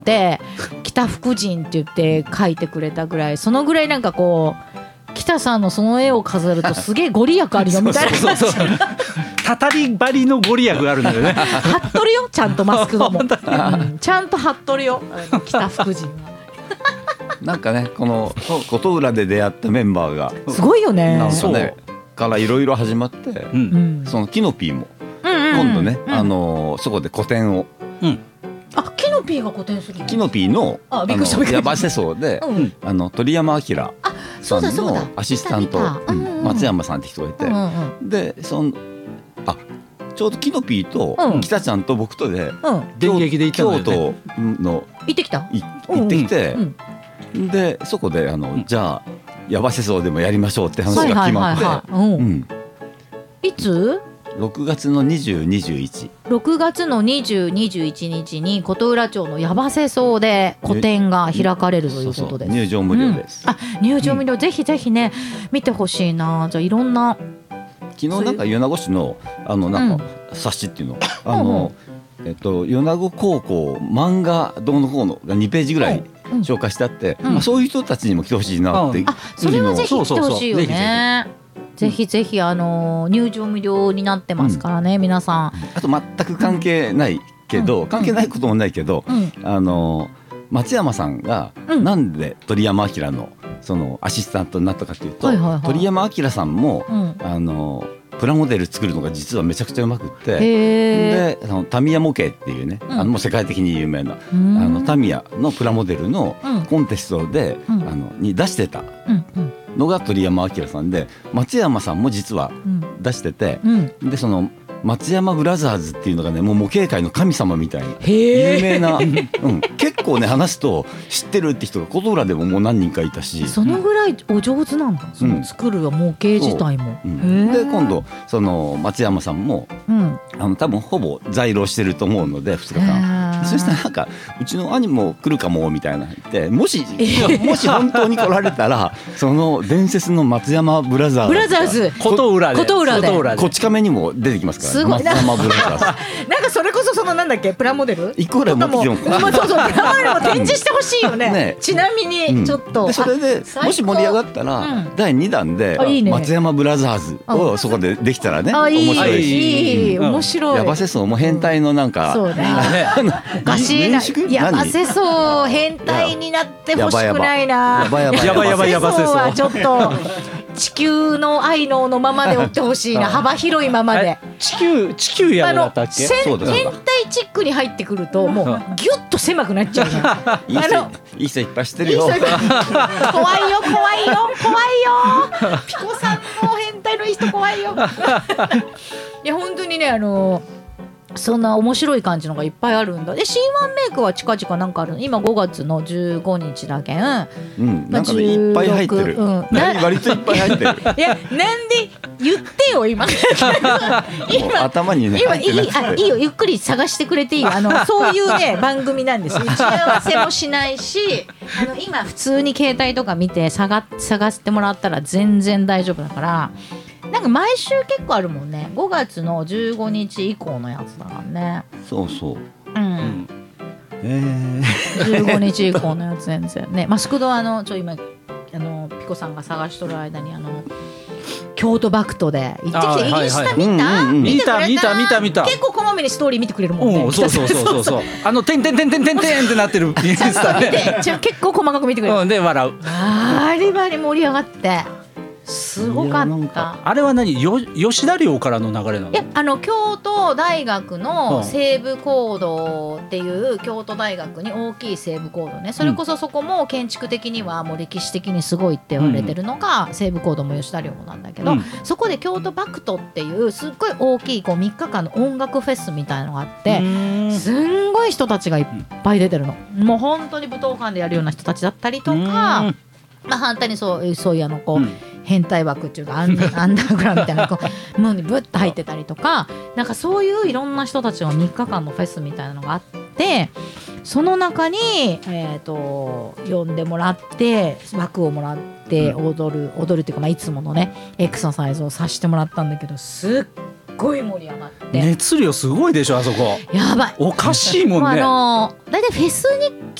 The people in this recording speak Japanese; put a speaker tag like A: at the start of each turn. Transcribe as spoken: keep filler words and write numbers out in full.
A: って北福神って言って書いてくれたぐらい、そのぐらいなんかこう北さんのその絵を飾るとすげえご利益あるよみたいな感じ
B: たたり張りのご利益があるんだよね
A: 貼っとるよちゃんとマスクドも、うん、ちゃんと貼っとるよ北福神は
C: なんかねこの琴浦で出会ったメンバーが
A: すごいよね。
C: なんかねからいろいろ始まって、うん、そのキノピーも今度ね、うん、あのー、そこで個展を、
A: うん、あキノピーが個展する
C: キノピーの矢場世相で、うん、あの鳥山明さんのアシスタント、うん、松山さんって人がいて、うんうん、でそのあちょうどキノピーと北ちゃんと僕とで、うん、
B: 電撃で行ったんだよね、
C: 京都の
A: 行ってきた
C: 行ってきて、うんうん、でそこであの、うん、じゃあ矢場世相でもやりましょうって話が決まって
A: いつ
C: ろくがつのにじゅう、にじゅういち
A: ろくがつのにじゅう、にじゅういちにちに琴浦町の矢場世相で個展が開かれるということです。
C: 入場無料です、
A: うん、あ入場無料、うん、ぜひぜひね見てほしいな。じゃあいろんな
C: 昨日なんか米子市のあのなんか冊子っていうの、うん、あの、うん、えっと米子高校漫画どうのこうのがにページぐらい紹介してあって、うんまあ、そういう人たちにも来てほしいなって、うん、
A: あそれはぜひ来てほしいよね。ぜひぜひあの入場無料になってますからね、うん、皆さん。
C: あと全く関係ないけど、うん、関係ないこともないけど、うん、あの松山さんがなんで鳥山明のそのアシスタントになったかというと、はいはいはい、鳥山明さんも、うん、あのプラモデル作るのが実はめちゃくちゃうまくってであのタミヤ模型っていうね、うん、あのもう世界的に有名なあのタミヤのプラモデルのコンテストで、うん、あのに出してたのが鳥山明さんで、松山さんも実は出してて、うんうん、でその松山ブラザーズっていうのがねもう模型界の神様みたいな有名な、うん、結構ね話すと知ってるって人が琴浦でももう何人かいたし、
A: そのぐらいお上手なんだ、その作る模型自体も、
C: うん、で今度その松山さんも、うん、あの多分ほぼ在労してると思うのでふつかかん、そしたらなんかうちの兄も来るかもみたいな言ってもしもし本当に来られたらその伝説の松山ブラザーズ
A: ブラザーズ
B: 琴浦で
A: 琴浦で
C: こち亀にも出てきますから
A: すごいな
C: 松山ブラザーズ
A: なんかそれこそそのなんだっけプラモデル
C: いくら持ってきても
A: そうそうプラモデルも展示してほしいよね、ねちなみにちょっと、うん、
C: でそれでもし盛り上がったら、うん、だいにだんでいい、ね、松山ブラザーズをそこでできたらね
A: あ
C: 面白い
A: しいいい面白い
C: 矢場世相も変態のなんか、
A: うん、そうねおかしいな矢場世相変態になってほしくないな
C: やばやば
B: やばやばやば世相
A: はちょっと地球の愛ののままでおってほしいな幅広いままで
B: 地球地球やだったっけ
A: 変態チックに入ってくるともうギュッと狭くなっちゃうじゃん
C: いい人いい人いっぱい知ってるよ怖いよ
A: 怖いよ怖いよピコさんの変態のいい人怖いよいや本当にねあのそんな面白い感じのがいっぱいあるんだ。で シーワン メイクは近々なんかあるの今ごがつのじゅうごにちだけん、
C: うん、なんかねいっぱい入ってる、うん、割といっぱい入ってる
A: いやなんで言ってよ今
C: 今頭にね
A: 今いいあいいよゆっくり探してくれていいあのそういうね番組なんです打ち合わせもしないしあの今普通に携帯とか見て探探してもらったら全然大丈夫だからなんか毎週結構あるもんねごがつのじゅうごにち以降のやつだからね
C: そうそう
A: うん、うん、えー、じゅうごにち以降のやつ全然ねマスクドあのちょ今あのピコさんが探しとる間にあの京都バクトで行ってきてインスタ見た
B: 見た見た見た見た
A: 結構こまめにストーリー見てくれるもんね、うん、
B: そうそうそうそうそうあのてんてんてんてんてんてんってなってるインスタ
A: でじゃ結構細かく見てくれる、
B: うん、で笑う
A: バリバリ盛り上がってすごかった。
B: あれは何よ吉田寮からの流れなの？
A: いやあの京都大学の西部講堂っていう京都大学に大きい西部講堂ねそれこそそこも建築的にはもう歴史的にすごいって言われてるのが、うん、西部講堂も吉田寮なんだけど、うん、そこで京都バクトっていうすっごい大きいこうみっかかんの音楽フェスみたいなのがあってすんごい人たちがいっぱい出てるの、うん、もう本当に舞踏会でやるような人たちだったりとか、まあ反対にそうそういうあのこう、うん変態枠っていうかアン, アンダーグラウンドみたいなこうもうにブッと入ってたりとかなんかそういういろんな人たちがみっかかんのフェスみたいなのがあってその中に、えー、と呼んでもらって枠をもらって踊る踊るっていうか、まあ、いつものねエクササイズをさせてもらったんだけどすっごい盛り上がって、
B: 熱量すごいでしょあそこ。
A: やばい、
B: おかしいもんね。
A: あのだいたいフェスに